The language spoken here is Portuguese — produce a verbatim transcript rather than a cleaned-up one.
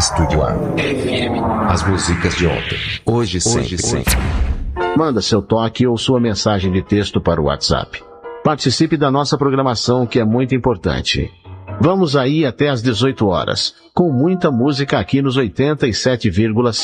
Estúdio A. F M. As músicas de ontem. Hoje, sempre, sempre. Manda seu toque ou sua mensagem de texto para o WhatsApp. Participe da nossa programação, que é muito importante. Vamos aí até às dezoito horas, com muita música aqui nos oitenta e sete vírgula cinco.